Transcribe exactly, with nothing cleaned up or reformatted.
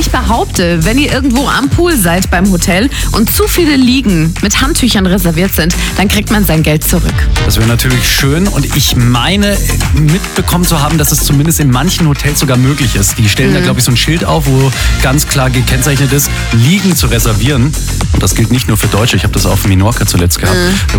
ich behaupte, wenn ihr irgendwo am Pool seid beim Hotel und zu viele Liegen mit Handtüchern reserviert sind, dann kriegt man sein Geld zurück. Das wäre natürlich schön und ich meine mitbekommen zu haben, dass es zumindest in manchen Hotels sogar möglich ist. Die stellen mhm. da, glaube ich, so ein Schild auf, wo ganz klar gekennzeichnet ist, Liegen zu reservieren. Und das gilt nicht nur für Deutsche. Ich habe das auf Menorca zuletzt gehabt. Mhm.